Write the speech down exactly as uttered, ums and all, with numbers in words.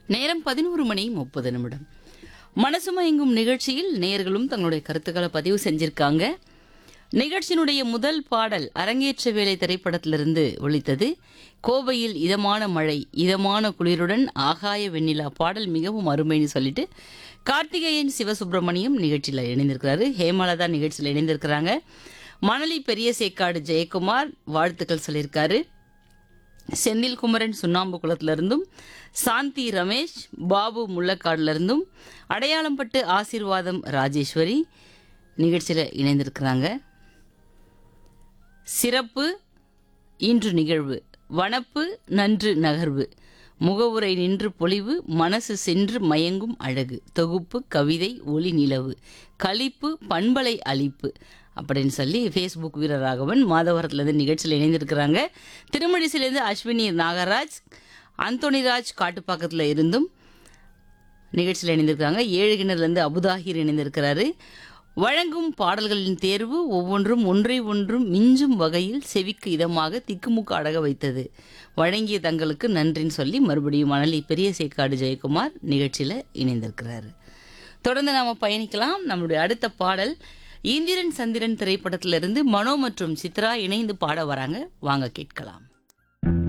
நேரம் பதினோரு மணி முப்பது நிமிடம். மனசு மயங்கும் நிகழ்ச்சியில் நேயர்களும் தங்களுடைய கருத்துக்களை பதிவு செஞ்சிருக்காங்க. நிகழ்ச்சியினுடைய முதல் பாடல் அரங்கேற்ற வேலை திரைப்படத்திலிருந்து ஒலித்தது. கோவையில் இதமான மழை இதமான குளிருடன் ஆகாய வெண்ணிலா பாடல் மிகவும் அருமைன்னு சொல்லிட்டு கார்த்திகேயன் சிவசுப்பிரமணியம் நிகழ்ச்சியில் இணைந்திருக்கிறாரு. ஹேமலதா நிகழ்ச்சியில் இணைந்திருக்கிறாங்க. மணலி பெரிய சேக்காடு ஜெயக்குமார் வாழ்த்துக்கள் சொல்லியிருக்காரு. செந்தில் குமரன் சுண்ணாம்பு குளத்திலிருந்தும், சாந்தி ரமேஷ் பாபு முள்ளக்காடுலேருந்தும், அடையாளம்பட்டு ஆசீர்வாதம் ராஜேஸ்வரி நிகழ்ச்சியில் இணைந்திருக்கிறாங்க. சிறப்பு இன்று நிகழ்வு வனப்பு நன்று நகர்வு முகவுரை நின்று பொலிவு மனசு சென்று மயங்கும் அழகு தொகுப்பு கவிதை ஒளி நிலவு களிப்பு பண்பலை அளிப்பு அப்படின்னு சொல்லி ஃபேஸ்புக் வீரராகவன் மாதவரத்துலேருந்து நிகழ்ச்சியில் இணைந்திருக்கிறாங்க. திருமழிசிலேருந்து அஸ்வினி நாகராஜ் அந்தோனிராஜ் காட்டுப்பாக்கத்தில் இருந்தும் நிகழ்ச்சியில் இணைந்திருக்கிறாங்க. ஏழு கிணறுலேருந்து அபுதாகிர் இணைந்திருக்கிறாரு. வழங்கும் பாடல்களின் தேர்வு ஒவ்வொன்றும் ஒன்றை ஒன்றும் மிஞ்சும் வகையில் செவிக்கு இதமாக திக்குமுக்கு அடக வைத்தது. வழங்கிய தங்களுக்கு நன்றின்னு சொல்லி மறுபடியும் மணலி பெரிய சேக்காடு ஜெயக்குமார் நிகழ்ச்சியில் இணைந்திருக்கிறாரு. தொடர்ந்து நாம் பயணிக்கலாம். நம்மளுடைய அடுத்த பாடல் இந்திரன் சந்திரன் திரைப்படத்திலிருந்து மனோ மற்றும் சித்ரா இணைந்து பாட வராங்க. வாங்க கேட்கலாம்.